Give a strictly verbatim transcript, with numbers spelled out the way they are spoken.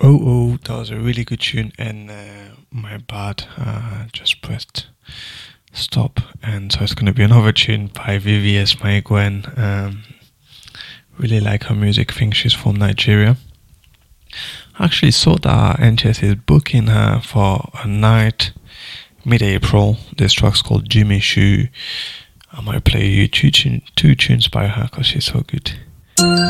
Oh, oh, that was a really good tune, and uh, my bad, uh, just pressed stop, and so it's going to be another tune by V V S Maigwen. Um, really like her music. Think she's from Nigeria. I actually saw that N T S is booking her for a night mid-April. This track's called Jimmy Shoo. I might play you two, tune, two tunes by her because she's so good.